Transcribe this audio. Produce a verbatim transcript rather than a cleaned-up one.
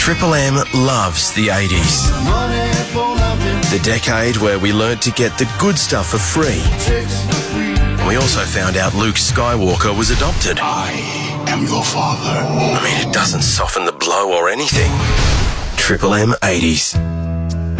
Triple M loves the eighties. The decade where we learnt to get the good stuff for free. And we also found out Luke Skywalker was adopted. I am your father. I mean, it doesn't soften the blow or anything. Triple M eighties.